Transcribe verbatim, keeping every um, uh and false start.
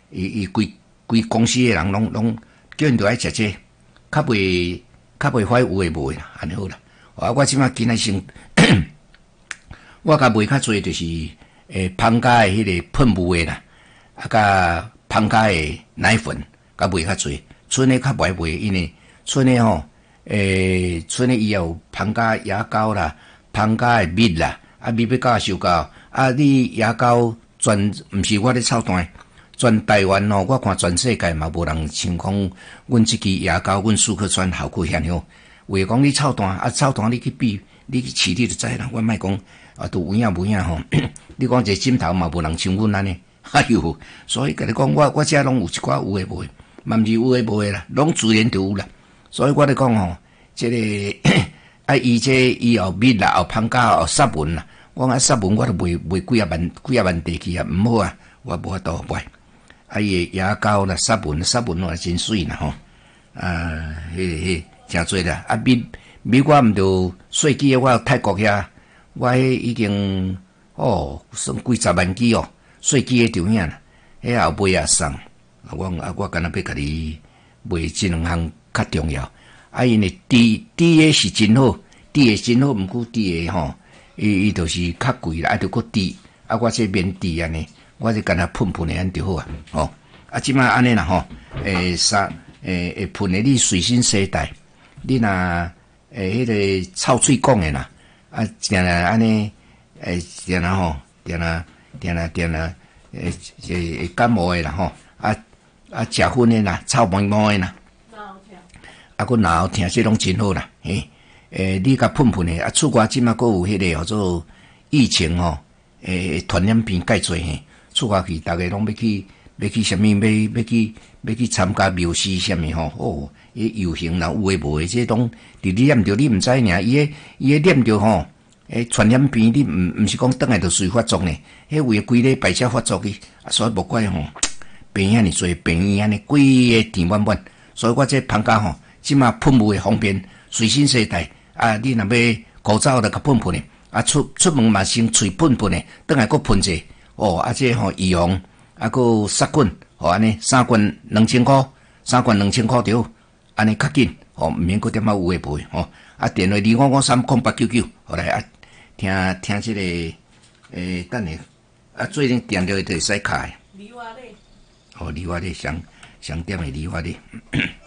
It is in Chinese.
伊伊规规公司诶人拢拢叫因着爱食这，较袂较袂歹有诶无诶啦，安尼好啦。啊，我即马今仔先，我甲卖较侪就是诶芳家诶迄个喷雾诶啦，啊甲芳家诶奶粉，甲卖较侪。剩诶较袂卖，因为剩诶吼，诶剩诶伊有芳家牙膏啦，芳家诶蜜啦，啊蜜要到收到，啊你牙膏全毋是我咧操蛋。全台湾哦，我看全世界嘛无人像讲，阮即支牙膏，阮舒克川效果遐好。为讲你臭蛋，啊臭蛋你去比，你去试你就知啦。我莫讲啊，都有影无影吼。你讲一个枕头嘛无人像阮安尼，哎呦！所以甲你讲，我我遮拢有一寡有诶无诶，嘛毋是有诶无诶啦，拢自然就有啦。所以我咧讲吼，即、這個啊，伊这伊有蜜啦，有芳家，有沙文啦。我讲啊，沙文我都卖卖几啊万几啊万地去啊，毋好啊，我无法度卖。啊，伊诶牙膏啦、沙文、沙文话真水啦吼，啊，迄迄诚侪啦。啊，蜜蜜我毋着细支诶，我泰国遐，我迄已经哦，算几十万支哦，细支诶就影啦。迄后尾也送，我啊我敢若要甲你卖即两项较重要。啊，因为滴滴诶是真好，滴诶真好，毋过滴诶吼，伊伊就是较贵啦，啊，着搁滴，啊，我这免滴安尼。我是干那喷喷的安就好啊，哦，啊，即摆安尼啦吼，诶，三诶诶喷的你随身携带，你若诶迄个臭水讲的啦，啊，定来安尼，诶，定来吼，定来定来定来，诶诶感冒的啦吼，啊啊，食薰的啦，臭毛毛的啦，啊，佮脑疼这拢真好啦，嘿，诶，你甲喷喷的，啊，厝外即摆佮有迄个叫做疫情吼，诶，传染病介侪嘿。出外去，逐个拢要去，要去啥物？要要去，要去参加庙事啥物吼？哦，伊游行啦，有诶无诶，这拢伫你念着，你毋知尔。伊诶，伊诶念着吼，诶，传染病你毋毋是讲倒来就随发作呢？迄为规礼拜才发作去，所以无怪吼，病遐尼侪，病院安尼规个填满满。所以我这芳家吼，即马喷雾诶方便，随身携带。啊，你若要口罩就甲喷喷诶，啊出出门嘛先喙喷喷诶，倒来佫喷者。哦，啊，这吼易用，啊，佮杀菌，吼安尼三罐两千块，三罐两千块着，安尼较紧，吼毋免佮点仔有诶无诶，吼啊电话二五五三空八九九，好来啊听听即、這個诶等下啊最近电着就会使开，梨花咧，哦梨花咧上上点诶梨花咧。